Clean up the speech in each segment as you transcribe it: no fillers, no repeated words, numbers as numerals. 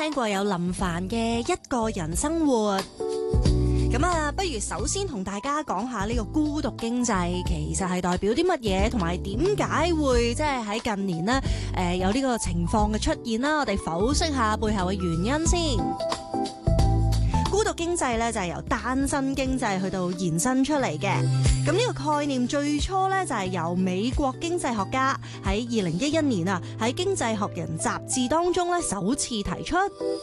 聽過有林凡嘅一個人生活。咁啊，不如首先同大家講下呢個孤獨經濟其實係代表啲乜嘢，同埋點解會即係喺近年呢有呢個情況嘅出現啦。我哋剖析下背後嘅原因先。孤獨經濟咧就係由單身經濟去到延伸出嚟嘅。咁呢個概念最初咧就係由美國經濟學家喺2011年啊喺《經濟學人》雜誌當中咧首次提出。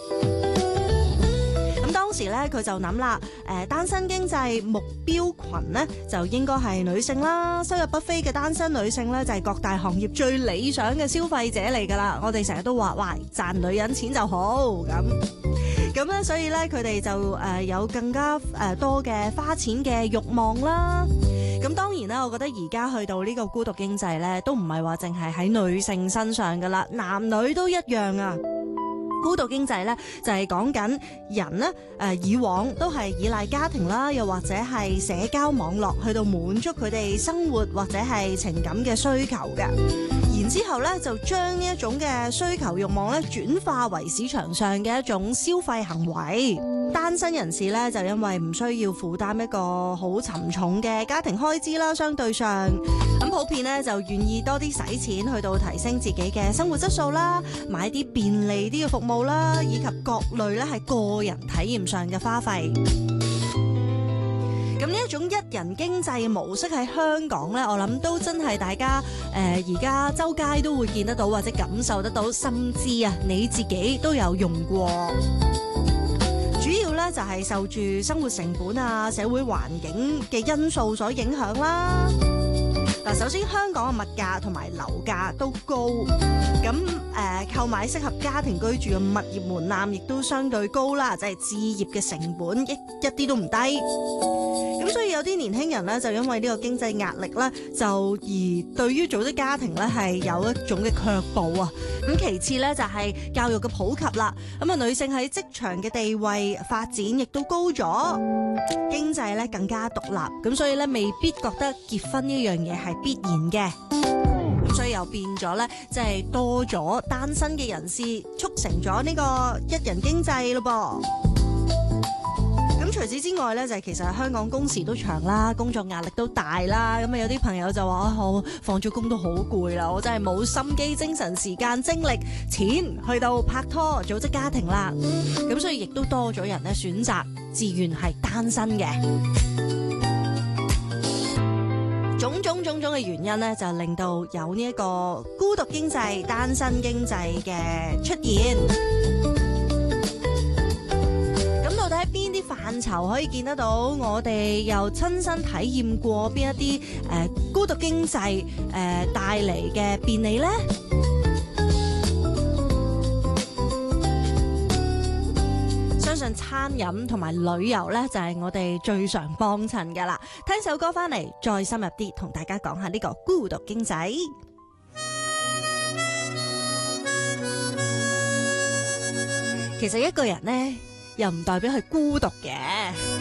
咁當時咧佢就諗啦，單身經濟目標群咧就應該係女性啦，收入不菲嘅單身女性咧就係各大行業最理想嘅消費者嚟㗎啦。我哋成日都話，哇，賺女人錢就好咁咧，所以咧佢哋就有更加多嘅花錢嘅慾望啦。咁當然啦，我覺得而家去到呢個孤獨經濟咧，都唔係話淨係喺女性身上㗎啦，男女都一樣啊。孤獨經濟咧就係講緊人咧以往都係依賴家庭啦，又或者係社交網絡去到滿足佢哋生活或者係情感嘅需求嘅。然之後咧就將呢一種嘅需求慾望咧轉化為市場上嘅一種消費行為。單身人士咧就因為唔需要負擔一個好沉重嘅家庭開支啦，相對上咁普遍咧就願意多啲使錢去到提升自己嘅生活質素啦，買啲便利啲嘅服務啦，以及各類咧係個人體驗上嘅花費。咁呢一種一人經濟模式喺香港咧，我諗都真係大家而家周街都會見得到或者感受得到，甚至啊你自己都有用過。主要咧就係受住生活成本啊、社會環境嘅因素所影響啦。嗱，首先香港嘅物價同埋樓價都高，咁購買適合家庭居住嘅物業門檻亦都相對高啦，即係置業嘅成本一啲都唔低。咁所以有啲年輕人咧就因為呢個經濟壓力咧，就而對於組織家庭咧係有一種嘅卻步啊。咁其次咧就係教育嘅普及啦，咁啊女性喺職場嘅地位發展亦都高咗，經濟咧更加獨立，咁所以咧未必覺得結婚呢樣嘢係必然嘅。咁所以又變咗咧，即係多咗單身嘅人士，促成咗呢個一人經濟咯噃。咁除此之外咧，就係其實香港工時都長啦，工作壓力都大啦。咁啊有啲朋友就話：我放咗工都好攰啦，我真係冇心機、精神、時間、精力、錢去到拍拖、組織家庭啦。咁所以亦都多咗人咧選擇自願係單身嘅。種種嘅原因咧，就令到有呢一個孤獨經濟、單身經濟嘅出現。咁到底喺邊啲範疇可以見得到？我哋又親身體驗過邊一啲孤獨經濟帶嚟嘅便利呢？相信餐飲同埋旅遊呢，就係我哋最常幫襯噶啦。聽首歌翻嚟，再深入啲同大家講下呢個孤獨經濟。其實一個人呢，又唔代表係孤獨嘅。